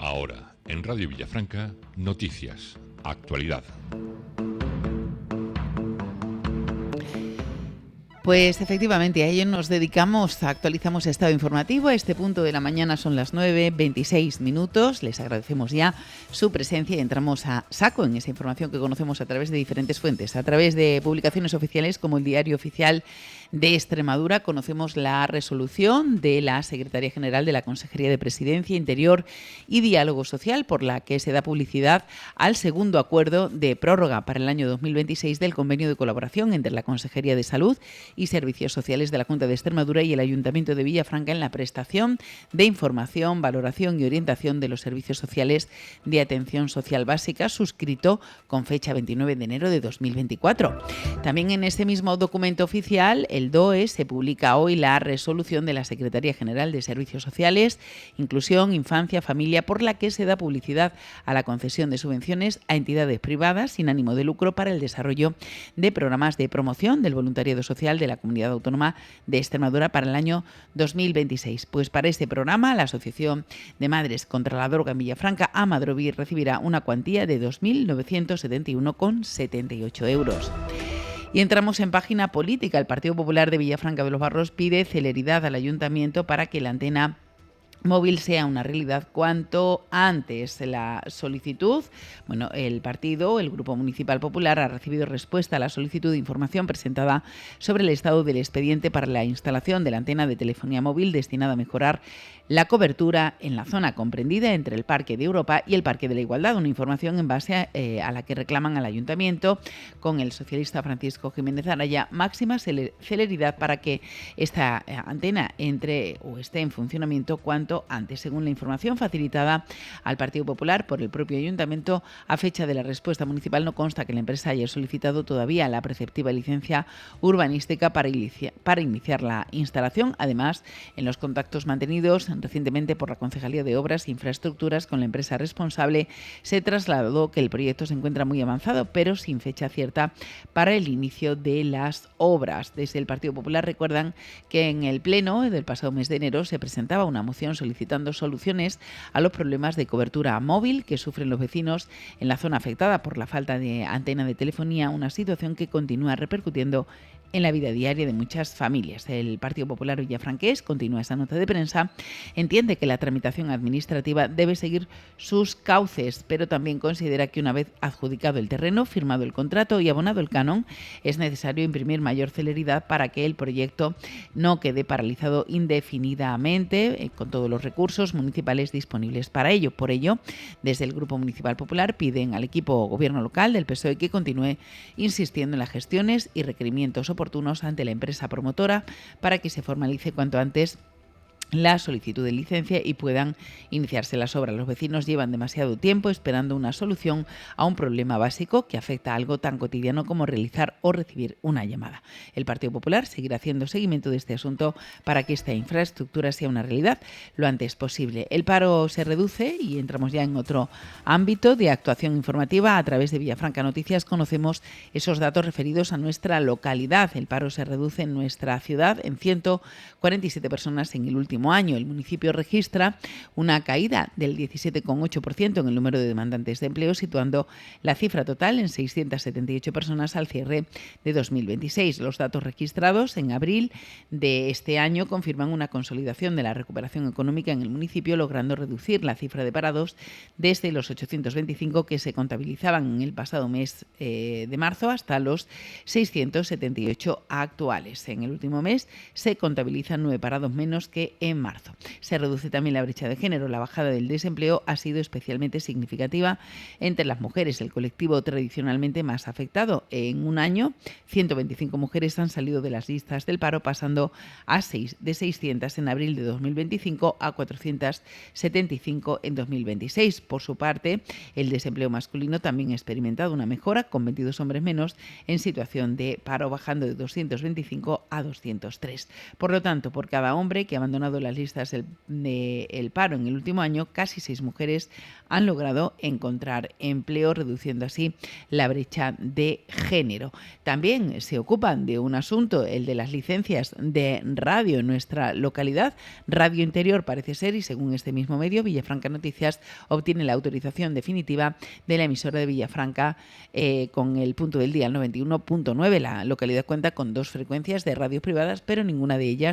Ahora, en Radio Villafranca, noticias, actualidad. Pues efectivamente, a ello nos dedicamos, actualizamos estado informativo. A este punto de la mañana son las 9:26. Les agradecemos ya su presencia y entramos a saco en esa información que conocemos a través de diferentes fuentes. A través de publicaciones oficiales como el Diario Oficial de Extremadura conocemos la resolución de la Secretaría General de la Consejería de Presidencia, Interior y Diálogo Social por la que se da publicidad al segundo acuerdo de prórroga para el año 2026 del convenio de colaboración entre la Consejería de Salud y Servicios Sociales de la Junta de Extremadura y el Ayuntamiento de Villafranca en la prestación de información, valoración y orientación de los servicios sociales de atención social básica, suscrito con fecha 29 de enero de 2024. También en este mismo documento oficial, el DOE, se publica hoy la resolución de la Secretaría General de Servicios Sociales, Inclusión, Infancia, Familia, por la que se da publicidad a la concesión de subvenciones a entidades privadas sin ánimo de lucro para el desarrollo de programas de promoción del voluntariado social de la Comunidad Autónoma de Extremadura para el año 2026. Pues para este programa, la Asociación de Madres contra la Droga en Villafranca, Amadrovi, recibirá una cuantía de 2.971,78 euros. Y entramos en página política. El Partido Popular de Villafranca de los Barros pide celeridad al Ayuntamiento para que la antena móvil sea una realidad cuanto antes. La solicitud, el partido, el Grupo Municipal Popular, ha recibido respuesta a la solicitud de información presentada sobre el estado del expediente para la instalación de la antena de telefonía móvil destinada a mejorar la cobertura en la zona comprendida entre el Parque de Europa y el Parque de la Igualdad, una información en base a la que reclaman al Ayuntamiento, con el socialista Francisco Jiménez Araya, máxima celeridad para que esta antena entre o esté en funcionamiento cuanto antes. Según la información facilitada al Partido Popular por el propio Ayuntamiento, a fecha de la respuesta municipal no consta que la empresa haya solicitado todavía la preceptiva licencia urbanística para iniciar la instalación. Además, en los contactos mantenidos recientemente por la Concejalía de Obras e Infraestructuras con la empresa responsable, se trasladó que el proyecto se encuentra muy avanzado, pero sin fecha cierta para el inicio de las obras. Desde el Partido Popular recuerdan que en el Pleno del pasado mes de enero se presentaba una moción solicitando soluciones a los problemas de cobertura móvil que sufren los vecinos en la zona afectada por la falta de antena de telefonía, una situación que continúa repercutiendo en la vida diaria de muchas familias. El Partido Popular villafranqués, continúa esa nota de prensa, entiende que la tramitación administrativa debe seguir sus cauces, pero también considera que una vez adjudicado el terreno, firmado el contrato y abonado el canon, es necesario imprimir mayor celeridad para que el proyecto no quede paralizado indefinidamente, con todos los recursos municipales disponibles para ello. Por ello, desde el Grupo Municipal Popular piden al equipo gobierno local del PSOE que continúe insistiendo en las gestiones y requerimientos oportunos ante la empresa promotora para que se formalice cuanto antes la solicitud de licencia y puedan iniciarse las obras. Los vecinos llevan demasiado tiempo esperando una solución a un problema básico que afecta a algo tan cotidiano como realizar o recibir una llamada. El Partido Popular seguirá haciendo seguimiento de este asunto para que esta infraestructura sea una realidad lo antes posible. El paro se reduce y entramos ya en otro ámbito de actuación informativa. A través de Villafranca Noticias conocemos esos datos referidos a nuestra localidad. El paro se reduce en nuestra ciudad en 147 personas en el último año. El municipio registra una caída del 17,8% en el número de demandantes de empleo, situando la cifra total en 678 personas al cierre de 2026. Los datos registrados en abril de este año confirman una consolidación de la recuperación económica en el municipio, logrando reducir la cifra de parados desde los 825 que se contabilizaban en el pasado mes de marzo hasta los 678 actuales. En el último mes se contabilizan 9 parados menos que en marzo. Se reduce también la brecha de género. La bajada del desempleo ha sido especialmente significativa entre las mujeres, el colectivo tradicionalmente más afectado. En un año, 125 mujeres han salido de las listas del paro, pasando de 600 en abril de 2025 a 475 en 2026. Por su parte, el desempleo masculino también ha experimentado una mejora, con 22 hombres menos en situación de paro, bajando de 225 a 203. Por lo tanto, por cada hombre que ha abandonado las listas del paro en el último año, casi 6 mujeres han logrado encontrar empleo, reduciendo así la brecha de género. También se ocupan de un asunto, el de las licencias de radio en nuestra localidad. Radio Interior parece ser, y según este mismo medio, Villafranca Noticias obtiene la autorización definitiva de la emisora de Villafranca con el punto del día 91.9. La localidad cuenta con 2 frecuencias de radios privadas, pero ninguna de ellas